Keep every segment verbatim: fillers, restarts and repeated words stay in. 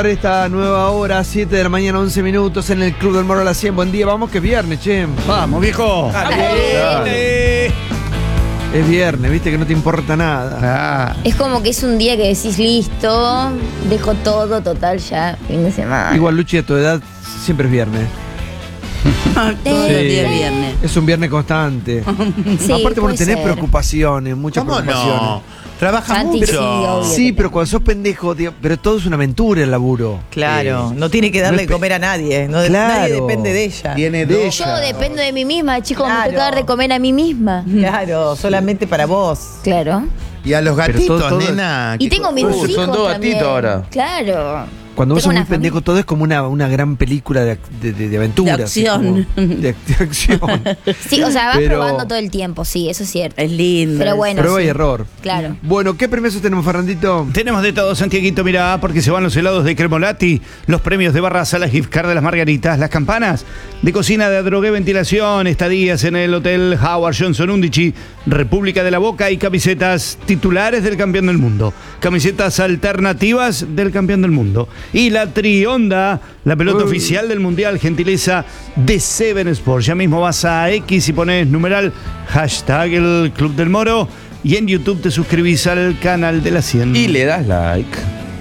Esta nueva hora, siete de la mañana, once minutos en el Club del Moro a las cien. Buen día, vamos que es viernes, che. Vamos, viejo. Dale. Es viernes, viste que no te importa nada. Ah. Es como que es un día que decís, listo, dejo todo, total, ya, fin de semana. Igual, Luchi, a tu edad siempre es viernes. Todos Sí. los días viernes. Es un viernes constante. Sí, Aparte, vos puede tenés ser. preocupaciones, muchas ¿Cómo preocupaciones. no? Trabaja Santi, sí, mucho. obvio. Sí, pero cuando sos pendejo, tío, pero todo es una aventura el laburo. Claro, Eh, no tiene que darle no es de comer a nadie. No, Claro. Nadie depende de ella. Tiene De dos. Yo dependo de mí misma, chicos, me Claro. toca dar de comer a mí misma. Claro, solamente para vos. Claro. Y a los Pero gatitos, todo- todo- nena. Y ¿qué tengo co- mis Uy, hijos son dos también. gatitos ahora. Claro. Cuando vos Tengo sos muy una familia. pendejo, todo es como una, una gran película de, de, de, de aventuras. De es como- acción. De, de acción. Sí, o sea, vas Pero- probando todo el tiempo, sí, eso es cierto. Es lindo. Pero bueno. Prueba sí. y error. Claro. Bueno, ¿qué premios tenemos, Fernandito? Tenemos de todo, Santiaguito, mira, porque se van los helados de Cremolati, los premios de Barra Sala Gift Card de las Margaritas, las campanas de cocina de Adrogué Ventilación, estadías en el Hotel Howard Johnson Undici, República de la Boca y camisetas titulares del campeón del mundo, camisetas alternativas del campeón del mundo. Y la Trionda, la pelota Uy. oficial del Mundial, gentileza de Seven Sports. Ya mismo vas a X y pones numeral hashtag el Club del Moro. Y en YouTube te suscribís al canal de la cien. Y le das like.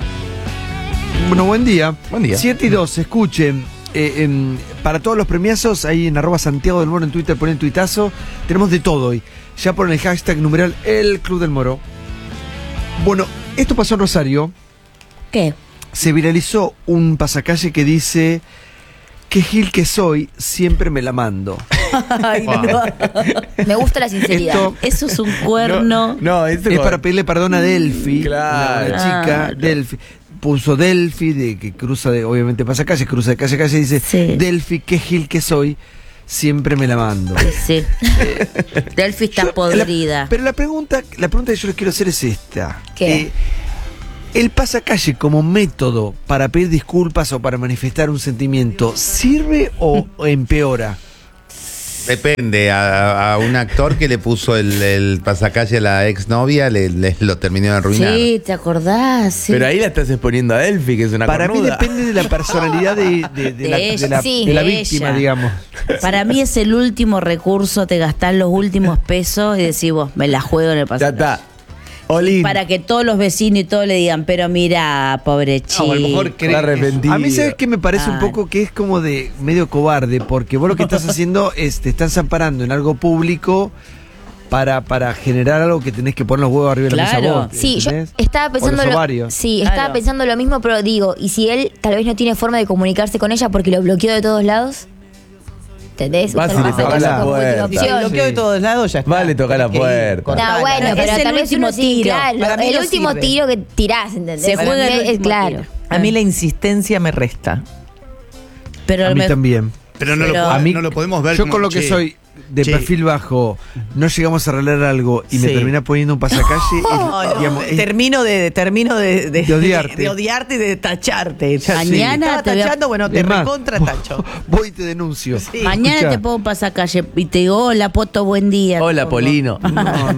Bueno, buen día. Buen día. siete y dos, escuchen. eh, em, para todos los premiazos, ahí en arroba Santiago del Moro en Twitter, ponen tuitazo. Tenemos de todo hoy. Ya ponen el hashtag numeral el Club del Moro. Bueno, esto pasó en Rosario. ¿Qué? Se viralizó un pasacalle que dice: qué gil que soy, siempre me la mando. Ay, Wow. no. Me gusta la sinceridad. Esto Eso es un cuerno. No, eso es para pedirle perdón a Delphi, Claro. una chica, Claro. Delphi. Puso Delphi, de que cruza de, obviamente pasa calle, cruza de calle a calle y dice: Sí. Delphi, qué gil que soy, siempre me la mando. Sí. Delphi está Yo- podrida. la- pero la pregunta, la pregunta que yo les quiero hacer es esta. ¿Qué? Eh, ¿el pasacalle como método para pedir disculpas o para manifestar un sentimiento sirve o, o empeora? Depende, a, a un actor que le puso el, el pasacalle a la exnovia, le, le- lo terminó de arruinar. Sí, ¿te acordás? Sí. Pero ahí la estás exponiendo a Delphi, que es una Para mí cornuda. depende de la personalidad de, de- de De la, ella, de la- sí, de la de víctima, ella. digamos. Para mí es el último recurso, te gastás los últimos pesos y decís vos, me la juego en el Ya pasado. está. Olin. Para que todos los vecinos y todos le digan, pero mira, pobre chico. No, a lo mejor Está arrepentido. A mí, ¿sabes qué me parece un Ay. poco? Que es como de medio cobarde, porque vos lo que estás haciendo es, te estás amparando en algo público para, para generar algo que tenés que poner los huevos arriba de la mesa Claro. vos. Sí, yo ¿entendés? estaba O pensando los lo, ovarios. sí, Claro. estaba pensando lo mismo, pero digo, ¿y si él tal vez no tiene forma de comunicarse con ella porque lo bloqueó de todos lados? ¿Entendés? Vas y Usar le el tocás pasacalle la como última puerta. Si opción. el bloqueo de todos lados ya está. Vale, toca la Tenés que ir, puerta. cortala. No, bueno, Es pero el tal vez último uno sí, tiro. claro, Para mí el no último sirve. tiro que tirás, ¿entendés? Se juega el Es- último claro. tiro. A mí la insistencia me resta. Pero A mí me- también. Pero no, Pero- lo, A mí, no lo podemos ver yo como, con lo que che, soy de che. perfil bajo, no llegamos a arreglar algo y me Sí. termina poniendo un pasacalle. es- No, no, digamos, es- termino de, termino de, De odiarte. de odiarte y de tacharte. Ya, Mañana sí. Estaba te voy a- tachando, bueno, te es más, recontra tacho. voy y te denuncio. Sí. Mañana Escuchá. te pongo un pasacalle y te digo, hola, Poto, buen día. Hola, Pongo. Polino. No, no.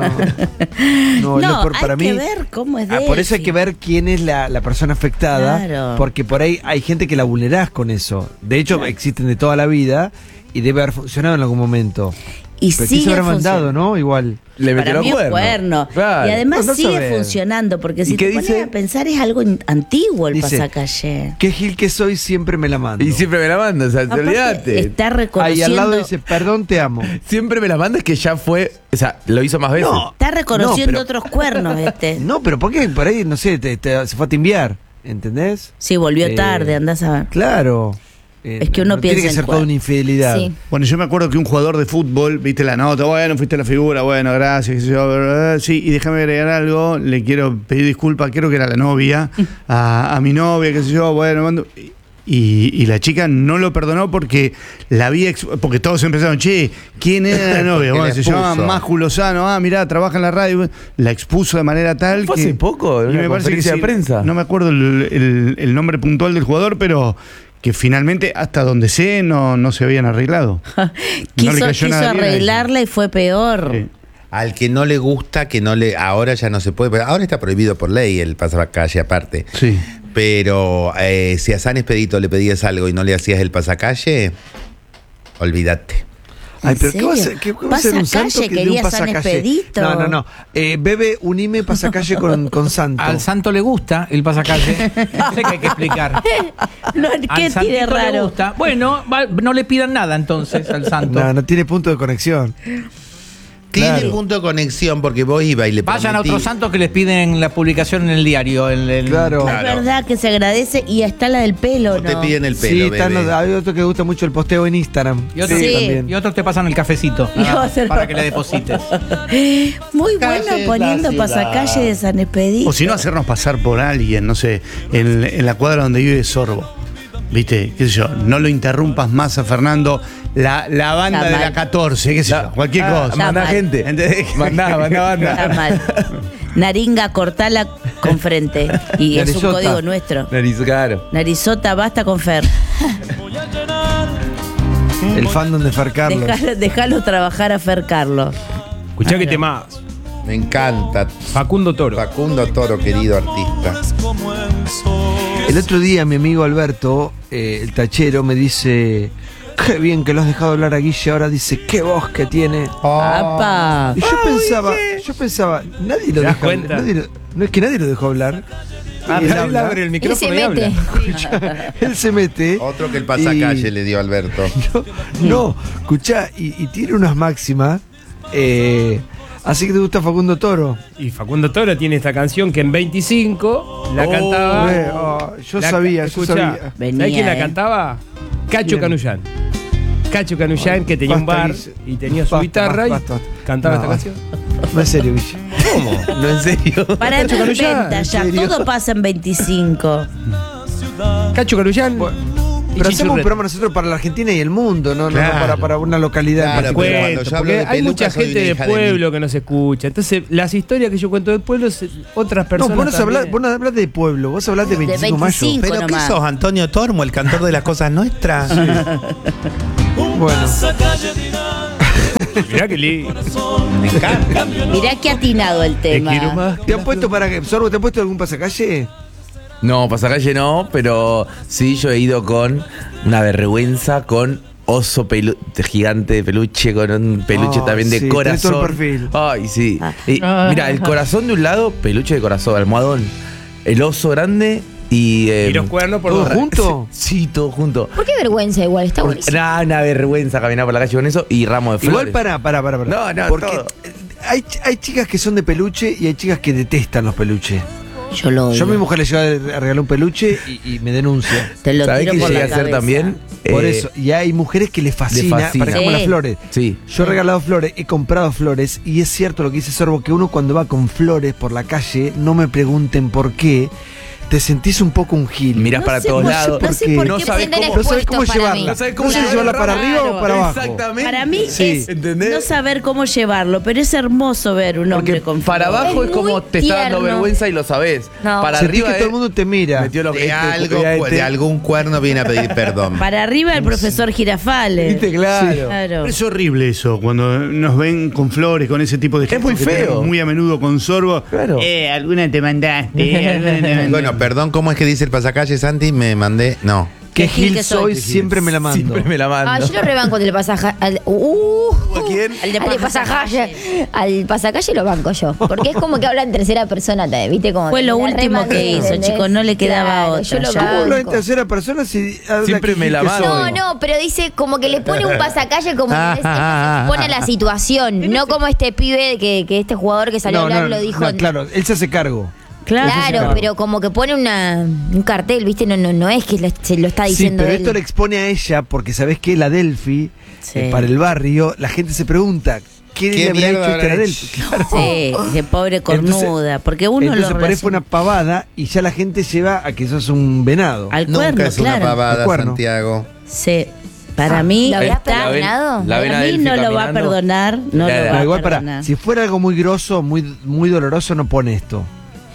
No, No, lo por- hay para que mí, ver cómo es ah, por eso hay Delphi. que ver quién es la, la persona afectada, Claro. porque por ahí hay gente que la vulnerás con eso. De hecho, existen de toda la vida y debe haber funcionado en algún momento. Y Pero ¿qué sigue se habrá mandado, funcionando. no? Igual. Le metió Para los mí es cuernos. cuerno. Claro. Y además Andá a sigue saber. funcionando, porque si ¿Y qué te pones dice? a pensar es algo in- antiguo el Dice, pasacalle. Qué gil que soy, siempre me la mando. Y siempre me la manda, o sea, Aparte, olvídate. está Ahí reconociendo, al lado dice, perdón, te amo. Siempre me la manda, es que ya fue. O sea, lo hizo más veces. No. está reconociendo No, pero- otros cuernos este. No, pero ¿por qué? Por ahí, no sé, te- te- se fue a timbiar, ¿entendés? Sí, volvió Eh, tarde, andás a ver. Claro. Eh, Es que uno no piensa Tiene que en ser cuerno. toda una infidelidad. Sí. Bueno, yo me acuerdo que un jugador de fútbol, viste la nota, bueno, fuiste la figura, bueno, gracias, qué sé yo, eh, sí, y déjame agregar algo, le quiero pedir disculpas, creo que era la novia, a, a mi novia, qué sé yo, bueno, mando- y, y la chica no lo perdonó porque la había, ex- porque todos empezaron, che, ¿quién era la novia? Que Bueno, la se llama expuso. Maju Lozano, ah, mirá, trabaja en la radio, la expuso de manera tal ¿Fue que... hace poco? ¿En y una conferencia de prensa? No me acuerdo el, el- el nombre puntual del jugador, pero que finalmente, hasta donde sé, no, no se habían arreglado. Quiso, no le cayó quiso nada bien a ella. arreglarla y fue peor. Sí. Al que no le gusta, que no le. Ahora ya no se puede. Pero ahora está prohibido por ley el pasacalle aparte. Sí. Pero eh, si a San Expedito le pedías algo y no le hacías el pasacalle, olvídate. Ay, pero ¿En ¿qué va a serio? ser? ¿Qué va a ser un santo Pasacalle, que de un quería San pasacalle? Expedito. No, no, no. Eh, bebe, unime pasacalle con, con santo. Al santo le gusta el pasacalle. No sé qué hay que explicar. No, Al ¿qué tiene santito le raro? gusta. Bueno, va- no le pidan nada entonces al santo. No, no tiene punto de conexión. Tiene Claro. punto de conexión porque vos ibas y le Vayan a prometí- otros santos que les piden la publicación en el diario. el- el- Claro. Es verdad que se agradece y está la del pelo, O te ¿no? piden el Sí, pelo, están bebé. los- hay otro que le gusta mucho el posteo en Instagram. Y otros, Sí. también. y otros te pasan el cafecito Y ah, otros- para que le deposites. Muy Calle bueno es poniendo la ciudad. pasacalle de San Expedito. O si no, hacernos pasar por alguien, no sé, en, en la cuadra donde vive Sorbo. ¿Viste? ¿Qué sé yo? No lo interrumpas más a Fernando. La, la banda Está de la mal. catorce, qué sé yo, cualquier Ah, cosa. Mandá mal. gente. ¿Entendés? Mandá, mandá, Está mandá. mal. Naringa, cortala con frente. Y es un Narizota. código nuestro. Nariz, claro. Narizota, basta con Fer. El fandom de Fer Carlos. Dejalo, dejalo trabajar a Fer Carlos. Escuchá que temas. Me encanta. Facundo Toro. Facundo Toro, querido artista. El otro día mi amigo Alberto, eh, el tachero, me dice, qué bien que lo has dejado hablar a Guille, ahora dice, qué voz que tiene. ¡Apa! Y yo pensaba, yo pensaba, nadie lo ¿Te das deja cuenta? nadie lo- no es que nadie lo dejó hablar. Ah, Él pero él habla, abre el Él se micrófono y mete. habla. él se mete. Otro que el pasacalle y- le dio a Alberto. No, escuchá, y, y tiene unas máximas. eh, así que te gusta Facundo Toro. Y Facundo Toro tiene esta canción que en veinticinco la Oh, cantaba. eh, oh, yo la- sabía, yo escuchá, sabía. Venía, ¿sabés quién la eh. cantaba? Cacho ¿Quién? Canullán. Cacho Canullán, que tenía un Basta, bar Guille. y tenía su Basta, guitarra basta, y basta. cantaba No, esta canción. No es serio, Guille. ¿Cómo? No, en serio. Para Cacho mí Canullán, inventa ¿en ya, serio? todo pasa en veinticinco. Cacho Canullán. y Pero hacemos un Chichurreta. programa nosotros para la Argentina y el mundo, no, no, no Claro. para, para una localidad. en Claro, particular. pero Cuento, cuando yo hablo porque de hay peluca, mucha soy gente una de hija de pueblo mil. que nos escucha. Entonces, las historias que yo cuento de pueblo, se- otras No, personas. vos no, hablas, también. vos no hablas de pueblo, vos hablas de De veinticinco de mayo. veinticinco. ¿Pero qué nomás. sos, Antonio Tormo, el cantor de las cosas nuestras? Bueno, Mirá que lindo. Me encanta. Mirá que atinado el Te quiero tema. más. ¿te han puesto para que, Sorbo, te han puesto algún pasacalle? No, pasacalle no, pero sí yo he ido con una vergüenza con oso pelu gigante de peluche, con un peluche Oh, también de sí, tenés todo corazón. el perfil. Ay, sí. Ah. Y, mira, el corazón de un lado, peluche de corazón, almohadón. El oso grande y. eh, Y los cuernos por ¿Todo dos. junto? Sí, todo junto. ¿Por qué vergüenza igual? Está buenísimo. Una, una vergüenza caminar por la calle con eso y ramo de flores. Igual para, para, para, para. No, no, Porque todo. eh, hay, hay chicas que son de peluche y hay chicas que detestan los peluches. Yo lo odio. Yo a mi mujer le llevo a regalar un peluche y, y me denuncia. Te lo ¿Sabés tiro qué por llegué la a hacer cabeza. también? Por Eh, eso. Y hay mujeres que les fascina. fascina. Para como Sí. las flores. Sí. Yo he regalado flores, he comprado flores y es cierto lo que dice Sorbo, que uno cuando va con flores por la calle, no me pregunten por qué, te sentís un poco un gil. Mirás No para sé todos por- lados. no sé por por no qué sabés sienten cómo, no sabés cómo expuestos para llevarla. mí. no sabés cómo No sabés llevarla para Claro. arriba o para abajo. Exactamente. Para mí Sí. es ¿Entendés? no saber cómo llevarlo, pero es hermoso ver un hombre Porque con para flores. abajo Es es, como muy te está dando tierno. vergüenza y lo sabés. No. Para Sentís arriba que todo el es- mundo te mira. metió lo- De este- algo, este- de algún cuerno viene a pedir perdón. Para arriba el profesor Girafales. ¿Viste? Claro. Claro. Es horrible eso, cuando nos ven con flores, con ese tipo de Es muy que feo. tenemos muy a menudo con Sorbo. Claro. Eh, alguna te mandaste. alguna te mandaste. Bueno, perdón, ¿cómo es que dice el pasacalle, Santi? Me mandé. No. Que Qué gil gil que soy. soy, Qué siempre me la mando. Siempre me la mando. Ah, yo lo rebanco del pasaje. Al, uh, ¿A quién? Al de pasacalle. Al pasacalle lo banco yo. Porque es como que habla en tercera persona, ¿te- ¿viste? Como Fue lo la último remangué, que hizo, ¿entendés? chicos, no le quedaba Claro, otra Yo lo ya. ¿Cómo habla en banco. tercera persona si habla Siempre que me gil la que mando. soy? No, no, pero dice como que le pone un pasacalle como que Ah, es- ah, ah, pone ah, la ah. situación. No como este pibe que, que este jugador que salió No, a hablar no, lo dijo. no, claro, él se hace cargo. Claro. Claro, pero como que pone una, un cartel, ¿viste? No, no, no es que lo- se lo está Sí, diciendo pero él. esto le expone a ella porque sabés que la Delphi, Sí. eh, para el barrio, la gente se pregunta, ¿qué, ¿Qué le habrá mierda hecho este a habrá la hecho? Delphi? Claro. Sí, de pobre cornuda. porque uno Entonces lo por ahí fue una relaciona- pavada y ya la gente lleva a que sos un venado. al Nunca cuerno, es una claro. pavada, El cuerno. Santiago. Sí. Para mí ¿Lo habrás está. perdonado? La Para vena mí Delphi no lo va a caminando. perdonar. No Ya, lo ya. va No, a igual para, perdonar. si fuera algo muy grosso, muy, muy doloroso, no pone esto.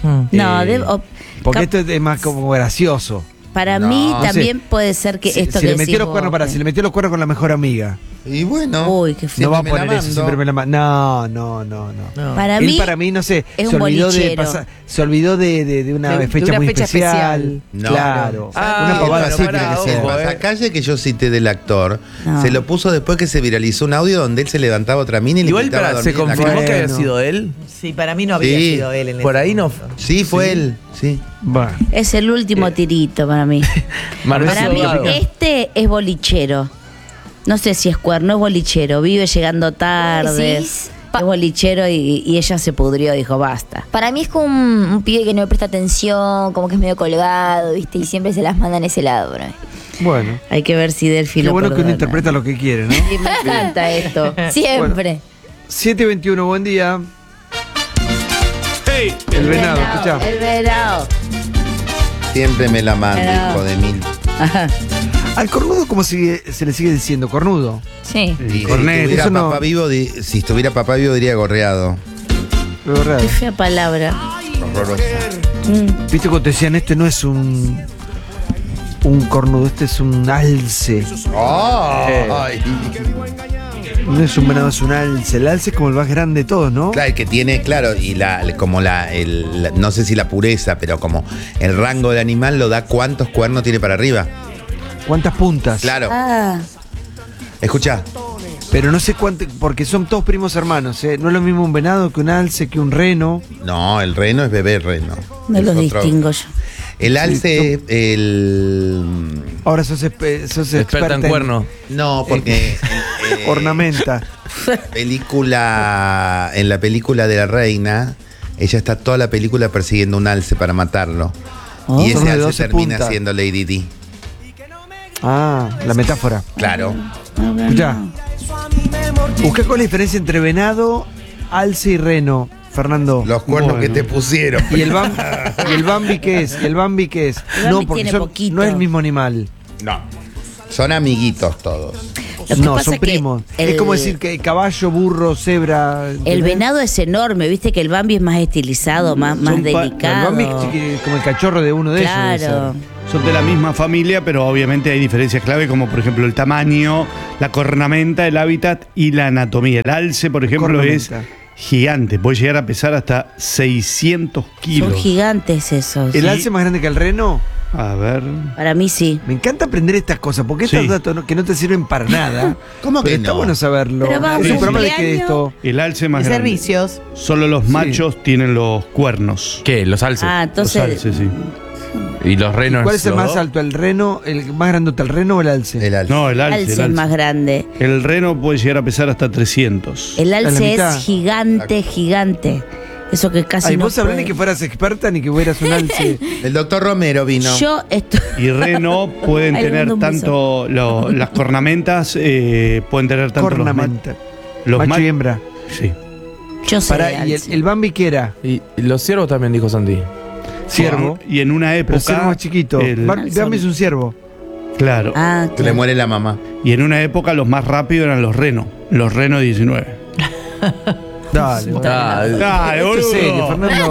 No, Eh, de- o- Porque cap- esto es más como gracioso. para No. mí No también sé. puede ser que Si, esto si que le metió decís los cuernos vos, para, que- si le metió los cuernos con la mejor amiga. Y bueno, Uy, qué feo. No va a siempre me la poner eso, mando. siempre me la mando. No, no, no, no. No. Para Él mí, para mí, no sé, es se un olvidó, de bolichero. pasar- se olvidó de, de- de una De- de fecha una muy fecha especial. especial. No. Claro. Ah, una pavada bueno, así pará, tiene que El ser. ojo, eh. pasacalle que yo cité del actor No. se lo puso después que se viralizó un audio donde él se levantaba otra mina y le Igual invitaba a para, se dormir en la confirmó cama. que había Bueno. sido él. Sí, para mí no había Sí, sido él en Por ese ahí no. momento. Sí, fue él. Sí. Bueno. es el último tirito para mí. Manuel Para mí, Salgado. este es bolichero. No sé si es cuerno, es bolichero. Vive llegando tarde. ¿Decís? Es bolichero y, y ella se pudrió, dijo basta. Para mí es como un, un pibe que no me presta atención, como que es medio colgado, ¿viste? Y siempre se las manda en ese lado, bro. Bueno. Hay que ver si Delphi Qué lo bueno que uno perdona. interpreta lo que quiere, ¿no? Sí, me encanta esto. Siempre. siete veintiuno, buen día. ¡Hey! El venado, escuchá. El venado. Siempre me la mando, Pero- hijo de mil. Ajá. Al cornudo, ¿cómo sigue- se le sigue diciendo? Cornudo. Sí. Y si Cornet, estuviera eso no- papá vivo, di- si estuviera papá vivo diría gorreado. Pero raro. Qué fea palabra. Horroroso. Mm. Viste cuando te decían, este no es un. Un cornudo, este es un alce. Ay. No es un venado, es un alce. El alce es como el más grande de todos, ¿no? Claro, el que tiene, claro, y la, como la, el, la- no sé si la pureza, pero como el rango del animal lo da cuántos cuernos tiene para arriba. ¿Cuántas puntas? Claro. Ah, Escucha, Pero no sé cuánto, porque son todos primos hermanos, ¿eh? No es lo mismo un venado que un alce, que un reno. no, el reno es bebé reno. no Es los otro- distingo yo. El alce, el. Ahora sos, espe- sos Experta en cuerno. No, porque. eh, Ornamenta. película. En la película de la reina, ella está toda la película persiguiendo un alce para matarlo. Oh. Y Son ese de alce doce termina puntas. siendo Lady Di. Ah, la metáfora. Claro. Escuchá. Busca cuál es la diferencia entre venado, alce y reno, Fernando. Los cuernos Bueno. que te pusieron. ¿Y el, Bambi, ¿Y el Bambi qué es? ¿Y el Bambi qué es? El Bambi no, porque tiene son- poquito. no es el mismo animal. No. Son amiguitos todos. Lo que No, pasa son es que primos. el- Es como decir que caballo, burro, cebra. El ¿entendés? venado es enorme, viste que el Bambi es más estilizado, más, más Son pa- El delicado. Bambi es chiqui- como el cachorro de uno de Claro. ellos. debe ser. Son de la misma familia, pero obviamente hay diferencias clave, como por ejemplo el tamaño, la cornamenta, el hábitat y la anatomía. El alce, por ejemplo, es Cornamenta. gigante, puede llegar a pesar hasta seiscientos kilos. Son gigantes esos. ¿El Sí. alce más grande que el reno? A ver. Para mí sí. Me encanta aprender estas cosas, porque estos Sí. datos no- que no te sirven para nada. ¿Cómo que pero está no? bueno saberlo. Pero vamos, es un un programa de que cumpleaños. esto. El alce más De grande. servicios. Solo los Sí. machos tienen los cuernos. ¿Qué? Los alces. Ah, Los entonces. alces, sí. Y los renos. ¿Cuál es el los más dos. alto? ¿El reno? ¿El más grandote, el reno o el alce? El alce. No, el El alce. alce el es alce. más grande. El reno puede llegar a pesar hasta trescientos. El la alce mitad. es gigante, gigante. Eso que casi Ay, no vos hablás puede. ni que fueras experta ni que fueras un alce. El doctor Romero vino. Yo estoy. Y reno pueden Ay, le tener mando un tanto lo- las cornamentas, eh, pueden tener tanto los, ma- Cornamenta. los Macho ma- y hembra. Sí. Yo sé. Pará, de ¿y el, alce. el Bambi qué era? Y y los ciervos también, dijo Santi. Ciervo. Y en una Pero época. ciervo más chiquito. el- Bambi, Bambi es un ciervo. claro. Ah, Que le claro. muere la mamá. Y en una época los más rápidos eran los renos. Los renos diecinueve. Dale. boludo. Ah, Dale, Esto es boludo. serio, Fernando.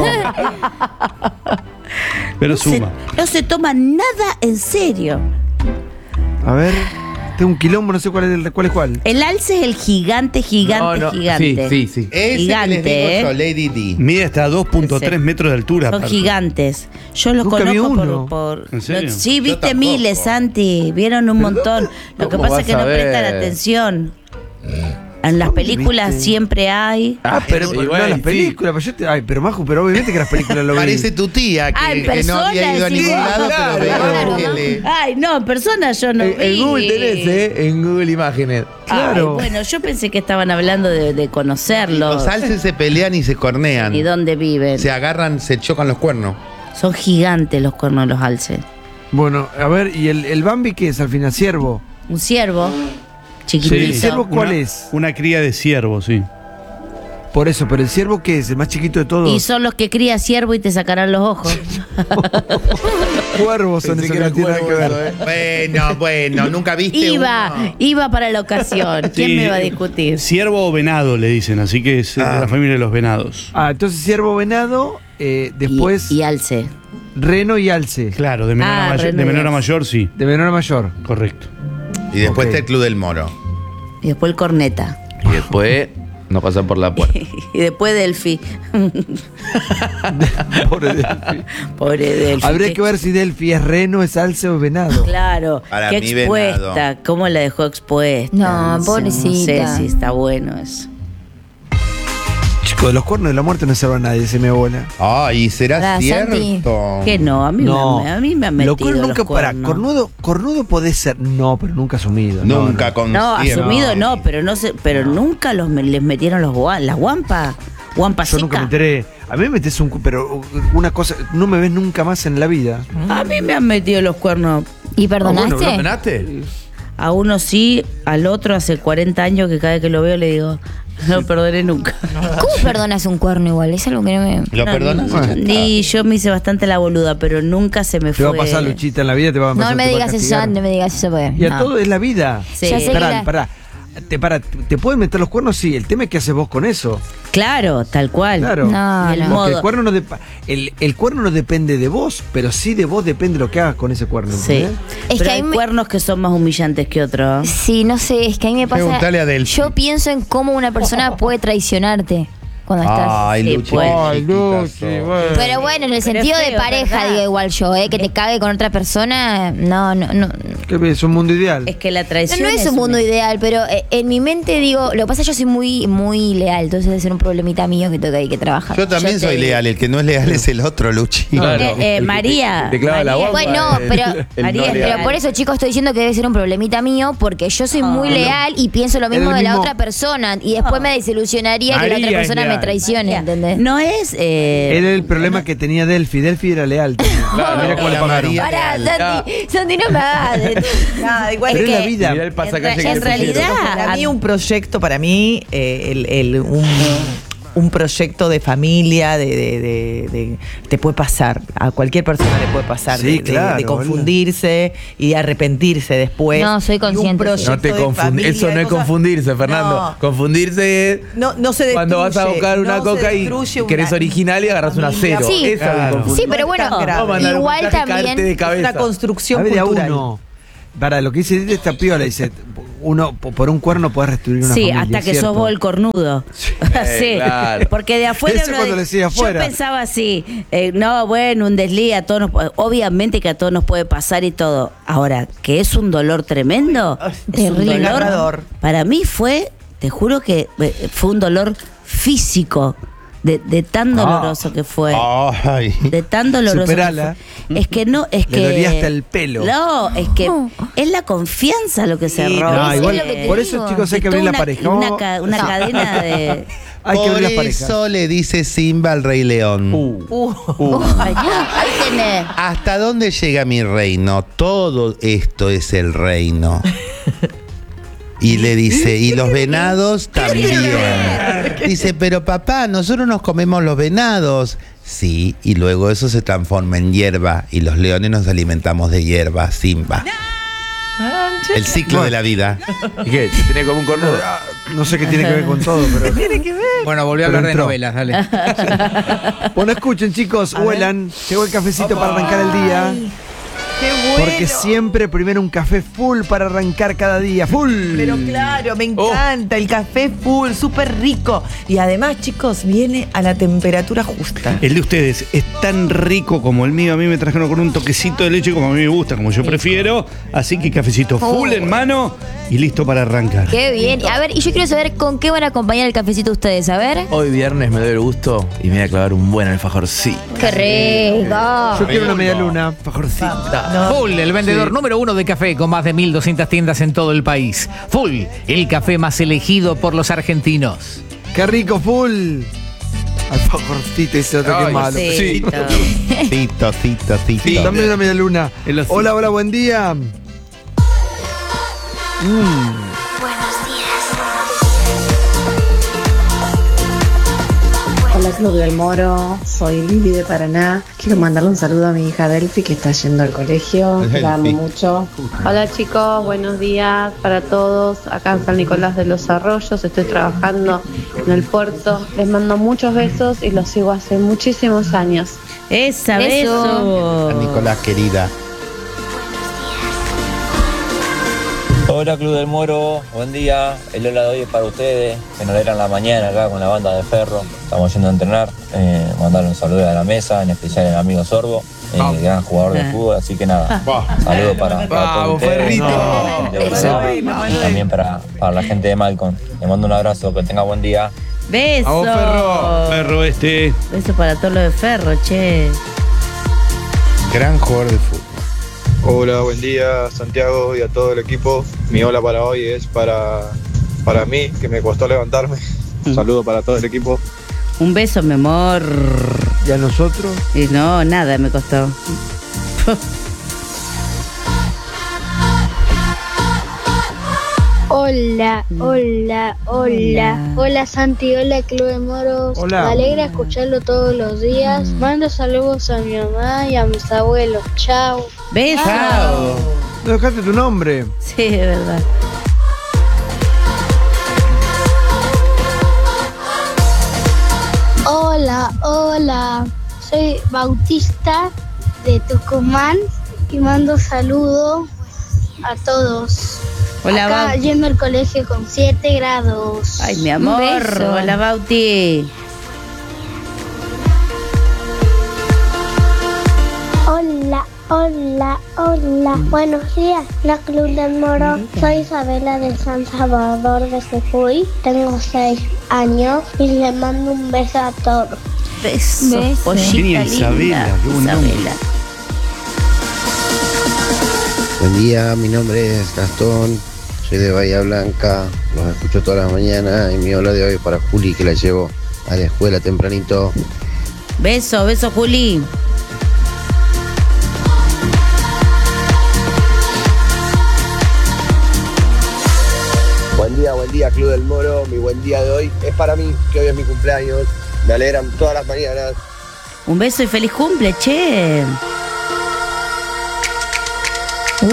Pero Se- suma. no se toma nada en serio. A ver. Tengo un quilombo, no sé cuál es, el- cuál, es cuál. El alce es el gigante, gigante, no, no. gigante. Sí, sí, sí. Ese Gigante, que les digo ¿eh? yo, Lady Di. Mide hasta dos punto tres Ese. metros de altura. Son aparte. gigantes. Yo los Nunca vi conozco uno. por, por- ¿En serio? Sí, Yo viste tampoco. miles, Santi. Vieron un montón. Lo que ¿Cómo pasa es que vas no a ver? prestan atención. En las películas viste? siempre hay. Ah, pero, y pero bueno, no las sí. películas. Pero yo te- ay, pero Majo, pero obviamente que las películas lo vi. Parece tu tía que, Ah, en que no persona, había ido a sí, ningún lado, claro, pero veía claro. la tele. Ay, no, en persona yo no En, vi. en Google tenés, ¿eh? En Google Imágenes. Claro. Ay, bueno, yo pensé que estaban hablando de, de conocerlos. Los alces se pelean y se cornean. ¿Y dónde viven? Se agarran, se chocan los cuernos. Son gigantes los cuernos de los alces. Bueno, a ver, ¿y el, el Bambi qué es al final? ¿Ciervo? Un ciervo Sí. chiquitito. ¿El ciervo cuál Una- es? Una cría de ciervo, sí. Por eso, pero el ciervo qué es? ¿El más chiquito de todos? Y son los que cría ciervo y te sacarán los ojos. Cuervos son Pensé esos que que no era tienen nada que cuervo ver. eso, Bueno, bueno, nunca viste Iba, uno? iba para la ocasión. ¿Quién Sí. me va a discutir? Ciervo o venado le dicen, así que es eh, de Ah. la familia de los venados. Ah, entonces ciervo venado, eh, Y- después Y, alce. reno y alce. Claro, de menor, Ah, a, mayor, René de menor a Díaz. mayor, sí. De menor a mayor. Correcto. Y después Ok. está el Club del Moro. Y después el corneta. Y después no pasar por la puerta. Y después Delphi. Pobre Delphi. Pobre Delphi. Habría qué- que ver si Delphi es reno, es alce o venado. Claro, Para qué mí, expuesta. venado. ¿Cómo la dejó expuesta? No, No pobrecita. sé si está bueno eso. Chicos, de los cuernos de la muerte no se va a nadie, se me bola. Ay, ¿será Pará, cierto? Santi. Que no, a mí, No, me, a mí me han metido Lo cuerno los nunca para. cuernos. Cornudo, cornudo puede ser. No, pero nunca asumido. No, Nunca no. con No, asumido no, pero no sé, pero nunca los me- les metieron los gua- las guampas. Guampas Yo nunca me enteré. A mí me metes un. cu- Pero una cosa. No me ves nunca más en la vida. A mí me han metido los cuernos. ¿Y perdonaste? ¿Lo perdonaste? A uno sí, al otro hace cuarenta años que cada vez que lo veo le digo, no perdoné nunca. ¿Cómo perdonas un cuerno igual? Es algo que no me... ¿Lo perdonas? Y yo me hice bastante la boluda, pero nunca se me Te fue. va a pasar, Luchita, en la vida te va a pasar. No me te va a digas eso, castigar. no me digas eso. Porque, Y a no. todo es la vida. Sí. Ya sé que Pará, la- pará. Te, pará, ¿te pueden meter los cuernos? Sí. El tema es qué haces vos con eso. Claro, tal cual. Claro. No, Y el no. Porque modo. el cuerno, no dep- el, el cuerno no depende de vos, pero sí de vos depende lo que hagas con ese cuerno. Sí. ¿entendés? Es Pero que a hay mí me- cuernos que son más humillantes que otros. Sí, no sé, es que a mí me pasa... Preguntale a Delphi. Yo pienso en cómo una persona puede traicionarte cuando estás... Ay, Sí, Luchi. pues. qué chiquita sos. Pero bueno, en el Pero sentido es de feo, pareja, ¿verdad? digo igual yo, ¿eh? Que te cague con otra persona, no, no, no. ¿Qué es un mundo ideal? Es que la traición No es un mundo una- ideal, pero eh, en mi mente digo, lo que pasa es que yo soy muy, muy leal, entonces debe ser un problemita mío que tengo que, hay que trabajar. Yo también te soy digo. leal, el que no es leal es el otro, Luchi. Claro. Eh, eh, El que María, te- te clava la María. guapa. Bueno, el- pero, el María, no pero leal. por eso, chicos, estoy diciendo que debe ser un problemita mío, porque yo soy muy leal y pienso lo mismo el de la mismo- otra persona, y después me desilusionaría que la María otra es persona me leal. traicione, ¿entendés? No es. eh, Era el problema que tenía Delphi. Delphi era leal. también. Mira cómo le Hola, pagaron. María. Pará, leal. Santi, Santi, no me hagas. Nada, igual Pero es es que la vida. Mirá el pasacalle En que ra- te en realidad- pusieron. para mí un proyecto, para mí, eh, el, el- un, un proyecto de familia, de, de- de- de- te puede pasar, a cualquier persona le puede pasar, Sí, de, de- claro, de confundirse y de arrepentirse después. No, soy Y un consciente, sí. proyecto No te de confund- familia, Eso no de es cosas- confundirse, Fernando. No. Confundirse es No, no se destruye. cuando vas a buscar una no se coca y destruye una querés original y agarras una familia. cero. Sí. Eso es Claro. confundir. Sí, pero No es bueno, tan grave. No mandar un igual mensaje y caerte de también... Es cabeza. una construcción A ver, de a cultural. uno. Para lo que dice Dita, esta piola, dice, uno po- por un cuerno podés destruir una Sí, familia. hasta que ¿cierto? sos vos el cornudo. Sí, claro. porque de afuera Eso uno cuando de- decía yo afuera. pensaba así, eh, no, bueno, un desliz a todos nos, obviamente que a todos nos puede pasar y todo. Ahora, que es un dolor tremendo, es un Terrible. dolor. Desgarrador. Para mí fue, te juro que eh, fue un dolor físico. De, de tan doloroso que fue. Ay. De tan doloroso. que Superala. fue. Es que no, es Le que. dolía hasta el pelo. No, es que es la confianza lo que se Sí, roba. No, es igual, lo que te por digo. eso, chicos, hay Es que abrir toda la una- pareja. Una, Vamos- ca- una cadena de. Hay que Por abrir la pareja. eso le dice Simba al Rey León. Uh, Ahí tenés. ¿Hasta dónde llega mi reino? Todo esto es el reino. Y le dice, y los venados también. Dice, pero papá, nosotros nos comemos los venados. Sí, y luego eso se transforma en hierba y los leones nos alimentamos de hierba, Simba. El ciclo de la vida. ¿Y qué? ¿Te tenés como un cornudo? Ah, No sé qué tiene que ver con todo, pero. Bueno, volví a Pero hablar de entró. novelas, dale. Bueno, escuchen, chicos, huelan. Llegó el cafecito para arrancar el día. ¡Qué bueno! Porque siempre primero un café full para arrancar cada día. ¡Full! Pero claro, me Oh. encanta el café full, súper rico. Y además, chicos, viene a la temperatura justa. El de ustedes es tan rico como el mío. A mí me trajeron con un toquecito de leche como a mí me gusta, como yo prefiero. Así que cafecito full en mano y listo para arrancar. Qué bien. A ver, y yo quiero saber con qué van a acompañar el cafecito ustedes, a ver. Hoy viernes me doy el gusto y me voy a clavar un buen alfajor. Sí. Qué rico. Yo quiero una media luna. Fajorcita. Full, el vendedor número uno de café con más de mil doscientas tiendas en todo el país. Full, el café más elegido por los argentinos. ¡Qué rico, full! Alfajorcito, ese otro que Ay, es malo. Sí. Cito, cito, cito. Sí, también una media luna. El hocico. Hola, hola, buen día. Mm. Hola Club del Moro, soy Lili de Paraná. Quiero mandarle un saludo a mi hija Delphi que está yendo al colegio. Delphi. La amo mucho. Hola chicos, buenos días para todos. Acá en San Nicolás de los Arroyos, estoy trabajando en el puerto. Les mando muchos besos y los sigo hace muchísimos años. Esa, Beso. beso. A Nicolás, querida. Hola Club del Moro, buen día. El hola de hoy es para ustedes, que nos alegran la mañana acá con la banda de Ferro. Estamos yendo a entrenar, eh, mandarle un saludo a la mesa, en especial al amigo Sorbo, eh, gran jugador de fútbol, así que nada, saludos para, para todos ustedes, Ferrito. de Uruguay, y también para, para la gente de Malcolm. Les mando un abrazo, que tenga buen día. Beso. A vos, Ferro. Ferro este. Beso para todos los de Ferro, che. Gran jugador de fútbol. Hola, buen día Santiago y a todo el equipo. Mi hola para hoy es para, para mí, que me costó levantarme. Un saludo para todo el equipo. Un beso, mi amor. ¿Y a nosotros? Y no, nada me costó. Hola, hola, hola. Hola Santi, hola Club de Moros. Hola. Me alegra escucharlo todos los días. Mando saludos a mi mamá y a mis abuelos. Chao. Beso. No dejaste tu nombre. Sí, es verdad. Hola, hola. Soy Bautista de Tucumán y mando saludos a todos. Hola, Acá Bauti. yendo al colegio con siete grados. Ay, mi amor. Un beso. Hola, Bauti. Hola, hola, hola. Buenos días, la Club del Moro. Soy Isabela de San Salvador de Jujuy. Tengo seis años y le mando un beso a todos. Beso. Beso. Pollita Genia linda. Isabela, qué buen nombre. Isabela. Buen día, mi nombre es Gastón, soy de Bahía Blanca, los escucho todas las mañanas y mi hola de hoy es para Juli, que la llevo a la escuela tempranito. Beso, beso, Juli. Buen día, buen día, Club del Moro, mi buen día de hoy es para mí, que hoy es mi cumpleaños, me alegran todas las mañanas. Un beso y feliz cumple, che. Uh,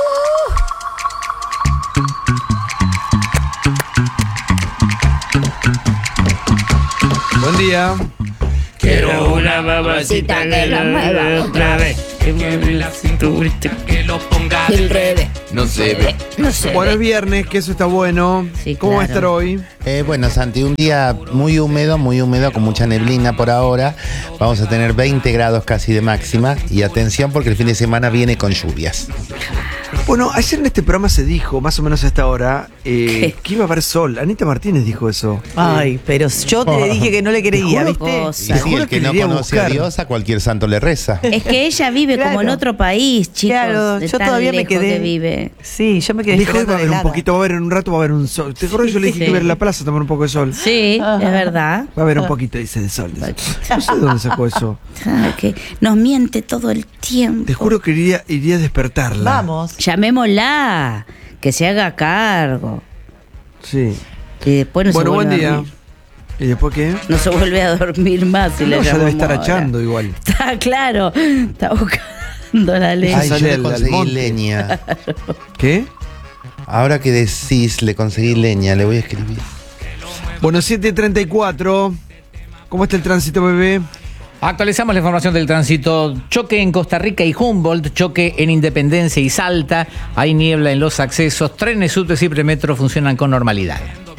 Buen día. Quiero una mamacita que lo mueva otra vez. Que mueve la cinturita, que lo ponga del revés. No se ve. No sé. Bueno, es viernes, que eso está bueno. Sí, ¿Cómo va a claro. estar hoy? Eh, bueno, Santi, un día muy húmedo, muy húmedo, con mucha neblina por ahora. Vamos a tener veinte grados casi de máxima. Y atención porque el fin de semana viene con lluvias. Bueno, ayer en este programa se dijo, más o menos a esta hora, eh, que iba a haber sol. Anita Martínez dijo eso. Ay, pero yo te dije que no le creía, Te juro- ¿viste? Cosa. Y Te sí, juro el que, que no le iría a conoce a buscar. Dios, a cualquier santo le reza. Es que ella vive Claro. como en otro país, chicos. Claro, de yo tan todavía me lejos quedé. que vive. Sí, yo me quedé Dijo, va a esperando haber de un nada. poquito, va a haber un rato, va a haber un sol. ¿Te acuerdas? Yo le dije Sí. que iba a ir a la plaza a tomar un poco de sol. Sí, es verdad. Va a haber un poquito, dice, de sol. dice. No sé de dónde sacó eso. Ah, que nos miente todo el tiempo. Te juro que iría, iría a despertarla. Vamos. Llamémosla, que se haga cargo. Sí. Y después no Bueno, se buen vuelve a día. dormir. ¿Y después qué? No se vuelve a dormir más si No, le ya debe llamamos estar ahora. achando igual. Está claro, está buscando la ley. Ay, yo sale le al- al conseguí monte. leña. ¿Qué? Ahora que decís, le conseguí leña, le voy a escribir. Bueno, siete treinta y cuatro. ¿Cómo está el tránsito, bebé? Actualizamos la información del tránsito. Choque en Costa Rica y Humboldt, choque en Independencia y Salta. Hay niebla en los accesos. Trenes, subtes y premetro funcionan con normalidad.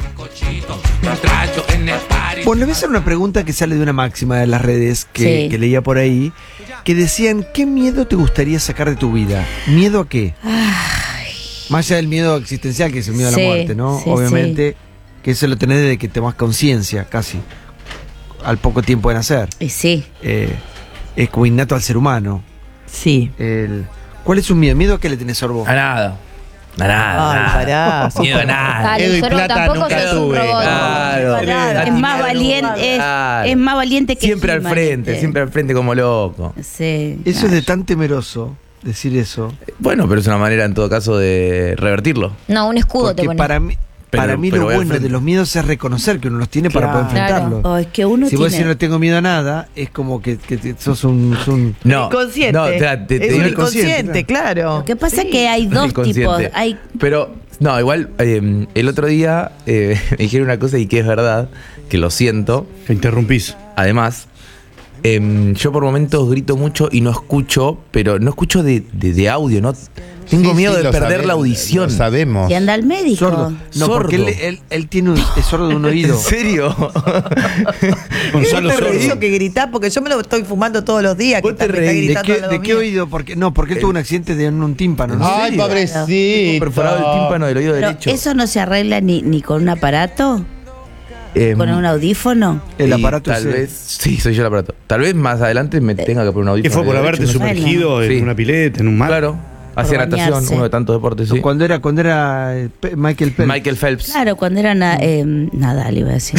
Bueno, le voy a hacer una pregunta que sale de una máxima de las redes que, Sí. que leía por ahí, que decían, ¿qué miedo te gustaría sacar de tu vida? ¿Miedo a qué? Más allá del miedo existencial, que es el miedo a Sí, la muerte, ¿no? sí, Obviamente, que eso lo tenés desde que tomás conciencia, casi, al poco tiempo de nacer. Y sí. Eh, es como innato al ser humano. Sí. El, ¿Cuál es un miedo? ¿Miedo a qué le tenés, Sorbo? A nada. A nada. Ay, nada. pará. Miedo a nada. Dale, Ego y Sorbo, plata tampoco nunca sos un tuve. robot. Claro. Pará, Es más valiente, es, Claro. es más valiente que Siempre al He-Man, frente, ¿viste? siempre al frente como loco. Sí. Eso es de tan temeroso, decir eso. Bueno, pero es una manera en todo caso de revertirlo. No, un escudo te Porque pones. para mí, Pero- para mí pero lo voy al bueno frente. de los miedos es reconocer que uno los tiene para Claro. poder enfrentarlos. Ay, que uno Si vos tiene... decís no tengo miedo a nada, es como que, que te- sos un, sos un- No. Inconsciente. No, te, te- te es digo un el inconsciente, claro. Lo que pasa es que hay el dos inconsciente. tipos. Hay Pero, no, igual, eh, el otro día eh, me dijeron una cosa y que es verdad, que lo siento. Que interrumpís. Además, Em, yo por momentos grito mucho y no escucho, pero no escucho de, de, de audio, ¿no? Tengo Sí, miedo sí, de lo perder sabe- la audición. Lo sabemos. Y anda al médico. Sordo. No, Sordo. porque él, él, él tiene un, es sordo de un oído. ¿En serio? Gonzalo ¿Vos te reís Sordo. o que gritás? Porque yo me lo estoy fumando todos los días. Vos que te está- me está reís. ¿De gritando qué, al lado de qué mío. oído? Porque, no, porque él tuvo un accidente de un, un tímpano. ¿no? Ay, serio? pobrecito. Perforado el tímpano del oído Pero derecho. ¿eso no se arregla ni, ni con un aparato? Em, ¿Con un audífono? El y aparato tal es él. vez, sí, soy yo el aparato. Tal vez más adelante me tenga que poner un audífono. ¿Qué fue por de haberte derecho, no sé. sumergido en Sí. una pileta, en un mar? Claro, hacía natación, bañarse. uno de tantos deportes, sí. Cuando era, cuando era eh, Pe- Michael Phelps. Michael Phelps. Claro, cuando era na- eh, Nadal, iba a decir.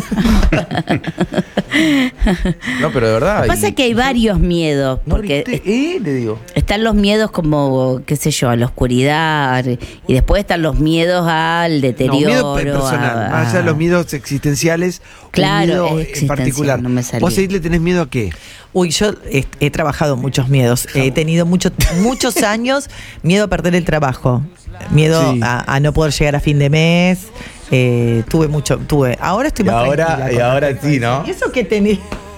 No, pero de verdad. Lo que pasa y- es que hay varios miedos, No porque grité, ¿eh? Le digo. están los miedos como, qué sé yo, a la oscuridad, y después están los miedos al No, deterioro. miedo pe- personal. a- Más allá de los miedos existenciales, Claro, un miedo en existencial, particular. no me salía. ¿Vos ahí le tenés miedo a qué? Uy, yo he, he trabajado muchos miedos. He tenido mucho, muchos años miedo a perder el trabajo. Miedo Sí. a, a no poder llegar a fin de mes. Eh, tuve mucho, tuve. Ahora estoy Y más ahora- tranquila y con ahora respecto a sí, eso. ¿no? Y eso que tenía.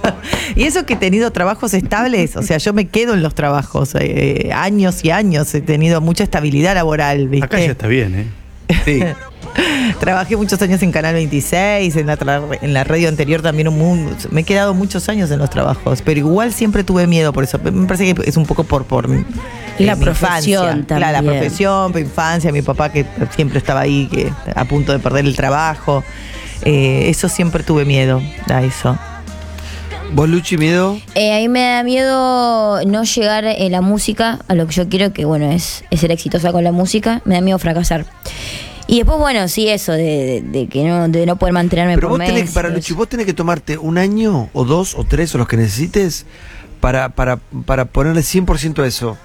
Y eso que he tenido trabajos estables, o sea, yo me quedo en los trabajos, eh, años y años, he tenido mucha estabilidad laboral, ¿viste? Acá ya está bien, ¿eh? Sí. Trabajé muchos años en Canal veintiséis, en la, tra- en la radio anterior también un mundo. Me he quedado muchos años en los trabajos, pero igual siempre tuve miedo por eso. Me parece que es un poco por, por mi- La eh, mi profesión infancia. Claro, la también. profesión, mi infancia, mi papá que siempre estaba ahí, que a punto de perder el trabajo. Eh, eso siempre tuve miedo a eso. ¿Vos, Luchi, miedo? Eh, a mí me da miedo no llegar en la música a lo que yo quiero, que bueno, es, es ser exitosa con la música. Me da miedo fracasar. Y después, bueno, sí, eso, de, de- de que no, de no poder mantenerme Pero por vos tenés, mes. para y Luchi, eso. vos tenés que tomarte un año o dos o tres o los que necesites para, para, para ponerle cien por ciento a eso.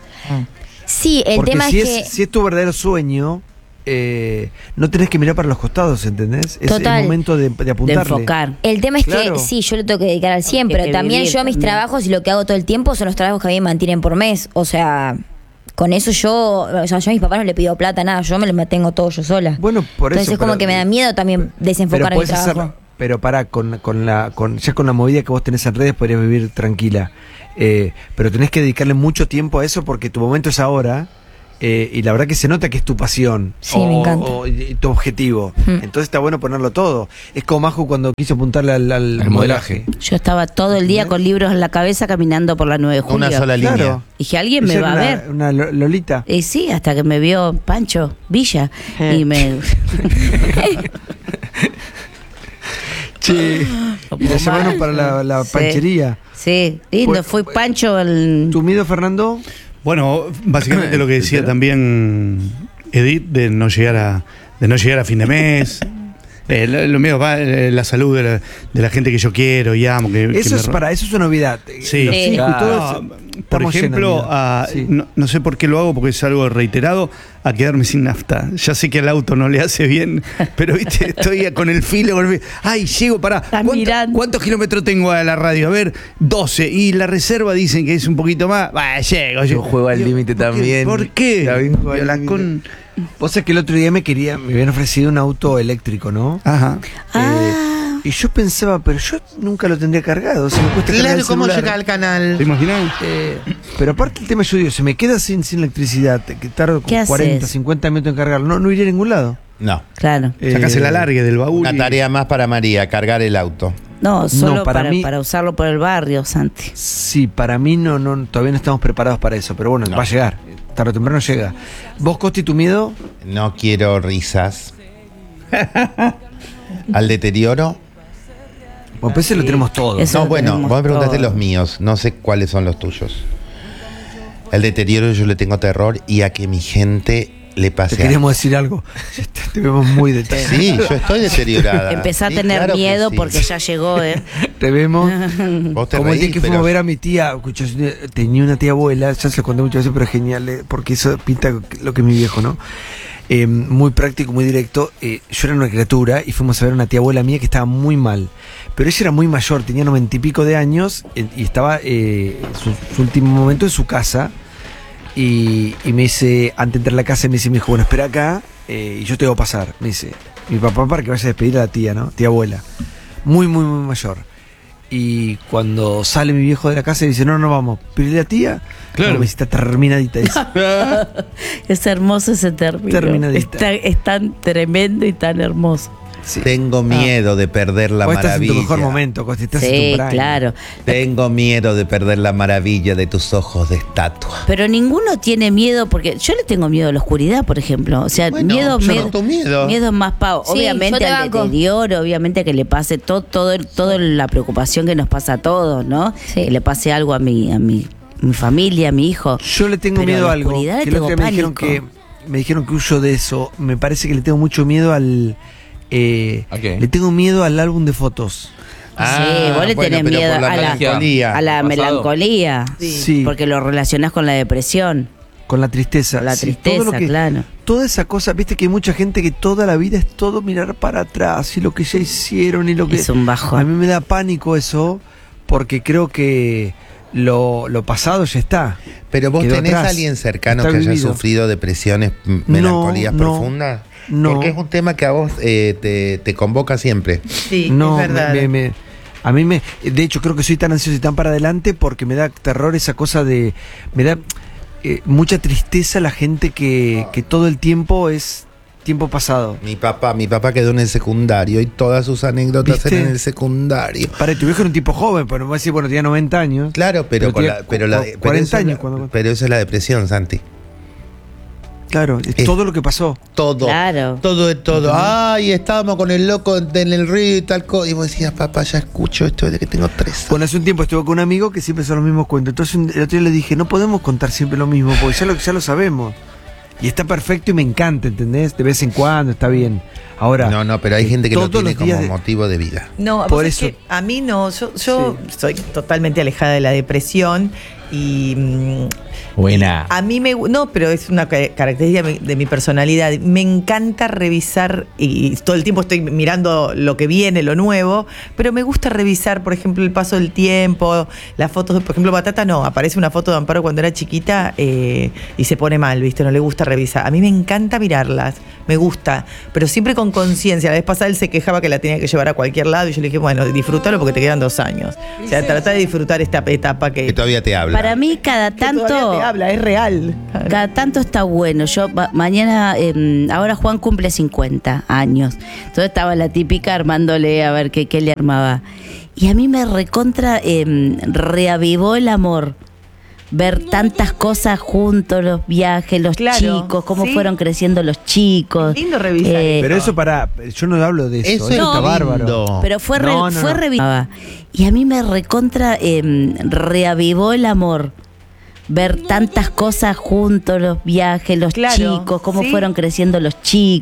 Sí, el Porque tema si es, es, que... si es tu verdadero sueño, eh, no tenés que mirar para los costados, ¿entendés? Es Total. el momento de, de apuntarle. El tema es Claro. que sí, yo le tengo que dedicar al cien, Hay pero que también vivir yo mis también. trabajos y lo que hago todo el tiempo son los trabajos que a mí me mantienen por mes. O sea, con eso yo, o sea, yo a mis papás no le pido plata, nada, yo me lo mantengo todo yo sola. Bueno, por Entonces eso. es como pero- que me da miedo también desenfocar mi podés trabajo. hacerlo- pero para con, con la con ya con la movida que vos tenés en redes podrías vivir tranquila. Eh, pero tenés que dedicarle mucho tiempo a eso porque tu momento es ahora. eh, y la verdad que se nota que es tu pasión. Sí, me encanta. o- y tu objetivo. Mm. Entonces está bueno ponerlo todo. Es como Majo cuando quiso apuntarle al, al Al modelaje. Yo estaba todo el día con libros en la cabeza caminando por la nueve de julio. Una sola línea. Claro. Dije, alguien me Ella va a era ver. una, una lo- Lolita. Y sí, hasta que me vio Pancho Villa. Eh. Y me. Che, y la llamaron para la, la Sí. panchería. Sí, lindo. Pues- Fui Pancho el. ¿Tu miedo, Fernando? Bueno, básicamente lo que decía ¿Entero? también Edith de no llegar a de no llegar a fin de mes. Eh, lo, lo mío va eh, la salud de la, de la gente que yo quiero y amo. Que, que Eso me es ro- para, eso es una novedad. Sí. Los Sí. hijos y todo Ah, eso, por estamos ejemplo, llenos de a- miedo. Sí. no, no sé por qué lo hago porque es algo reiterado, a quedarme sin nafta. Ya sé que al auto no le hace bien, pero viste, estoy con el filo, con el filo. Ay, llego para. ¿Cuántos kilómetros tengo a la radio? A ver, doce. Y la reserva dicen que es un poquito más. Bah, llego. Yo juego al Digo, límite ¿por qué? también. ¿Por qué? También juego al La límite. con- Vos sabés que el otro día me quería, me habían ofrecido un auto eléctrico, ¿no? Ajá. Eh, y yo pensaba, pero yo nunca lo tendría cargado, se me cuesta cargar Claro, el ¿cómo celular. llega al canal? ¿Te imaginas? Eh, pero aparte el tema, yo digo, se me queda sin, sin electricidad, que tardo ¿Qué como cuarenta, haces? cincuenta minutos en cargarlo, no, no iría a ningún lado. No. Claro. Eh, Sacás el alargue del baúl. Una y- tarea más para María, cargar el auto. No, solo No, para para, mí- para usarlo por el barrio, Santi. Sí, para mí no, no, todavía no estamos preparados para eso, pero bueno, No. va a llegar, tarde o temprano llega. ¿Vos, Costi, tu miedo? No quiero risas. Al deterioro. Bueno, pues ese lo tenemos todo. Eso No, lo bueno, tenemos vos me preguntaste todo. los míos. No sé cuáles son los tuyos. El deterioro yo le tengo terror y a que mi gente le Te pase queríamos decir algo. Te, te vemos muy detallado. Sí, yo estoy deteriorada. Empecé a Sí, tener claro que miedo sí. porque ya llegó, ¿eh? Te vemos. Vos te Como el día reís, que fuimos pero- a ver a mi tía, escuchá, tenía una tía abuela, ya se lo conté muchas veces, pero es genial, eh, porque eso pinta lo que es mi viejo, ¿no? Eh, muy práctico, muy directo. Eh, yo era una criatura y fuimos a ver a una tía abuela mía que estaba muy mal. Pero ella era muy mayor, tenía noventa y pico de años eh, y estaba eh, en su, su último momento en su casa. Y, y me dice, antes de entrar a la casa, me dice, mi hijo, bueno, espera acá eh, y yo te voy a pasar. Me dice, mi papá para que vaya a despedir a la tía, ¿no? Tía abuela. Muy, muy, muy mayor. Y cuando sale mi viejo de la casa y dice, no, no vamos. Pero ¿y la tía? Claro. No, está terminadita. Dice. Es hermoso ese término. Terminadita. Es tan, es tan tremendo y tan hermoso. Sí. Tengo miedo de perder la Vos estás maravilla. en tu mejor momento, Costi, estás en Sí, tu prime. claro. Tengo miedo de perder la maravilla de tus ojos de estatua. Pero ninguno tiene miedo, porque yo le tengo miedo a la oscuridad, por ejemplo. O sea, Bueno, miedo, yo miedo, no tengo miedo. miedo más pavo. Sí, yo obviamente te al banco. deterioro, obviamente que le pase todo, todo, el- toda la preocupación que nos pasa a todos, ¿no? Sí. Que le pase algo a mi, a mi, mi familia, a mi hijo. Yo le tengo Pero miedo a a la algo. oscuridad le Que el otro tengo día me dijeron que pánico. me dijeron que huyo de eso. Me parece que le tengo mucho miedo al eh, ¿A qué? le tengo miedo al álbum de fotos. sí, vos le bueno, tenés pero miedo por la a la, melancolía. a la ¿Pasado? melancolía. Sí. Porque lo relacionás con la depresión. Con la tristeza. Con la Sí, tristeza, todo lo que- claro. Toda esa cosa, viste que hay mucha gente que toda la vida es todo mirar para atrás y lo que ya hicieron y lo que... Es un bajón. A mí me da pánico eso porque creo que lo, lo pasado ya está. Pero vos Quedó tenés atrás. a alguien cercano Está que haya vivido. sufrido depresiones, m- melancolías no, profundas. no. Porque es un tema que a vos eh, te, te convoca siempre. Sí, No, es verdad. me- me- me- a mí me... De hecho, creo que soy tan ansioso y tan para adelante porque me da terror esa cosa de... Me da eh, mucha tristeza la gente que, que todo el tiempo es tiempo pasado. Mi papá, mi papá quedó en el secundario y todas sus anécdotas ¿Viste? eran en el secundario. Para tu viejo era un tipo joven, pero no va a decir, bueno, tenía noventa años. Claro, pero, Pero con tenía la, pero, la, cu- pero cuarenta eso es la- años cuando- pero eso es la depresión, Santi. Claro, es Es- todo lo que pasó. Todo. Claro. Todo es todo. Ay, estábamos con el loco en el río y tal cosa. Y vos decías, papá, ya escucho esto desde que tengo tres años. Bueno, hace un tiempo estuve con un amigo que siempre son los mismos cuentos. Entonces un- el otro día le dije, no podemos contar siempre lo mismo, porque ya lo, ya lo sabemos. Y está perfecto y me encanta, ¿entendés? De vez en cuando, está bien. Ahora, No, no, pero hay eh, gente que lo todos tiene los días como de- motivo de vida. No, Por vos es eso- que a mí no, yo, yo soy totalmente alejada de la depresión y mm, Buena. a mí me gu- no, pero es una ca- característica de mi, de mi personalidad. Me encanta revisar y todo el tiempo estoy mirando lo que viene, lo nuevo, pero me gusta revisar, por ejemplo, el paso del tiempo, las fotos, de- por ejemplo, Batata no, aparece una foto de Amparo cuando era chiquita eh, y se pone mal, ¿viste? No le gusta revisar. A mí me encanta mirarlas, me gusta, pero siempre con conciencia. La vez pasada él se quejaba que la tenía que llevar a cualquier lado y yo le dije, bueno, disfrútalo porque te quedan dos años. O sea, trata de disfrutar esta etapa que, Que todavía te habla. Para mí, cada que todavía tanto. te habla, es real. Cada tanto está bueno. Yo ma- mañana, eh, ahora Juan cumple cincuenta años. Entonces estaba la típica armándole a ver qué, qué le armaba. Y a mí me recontra eh, reavivó el amor. Ver tantas cosas juntos, los viajes, los Claro, chicos, cómo sí. fueron creciendo los chicos. Lindo revisar Eh, Pero eso para, yo no hablo de eso, Eso eso, es está lindo. bárbaro. Pero fue, re, No, no, fue no. revi- Y a mí me recontra eh, reavivó el amor. Ver tantas cosas juntos, los viajes, los Claro, chicos, cómo sí. fueron creciendo los chicos.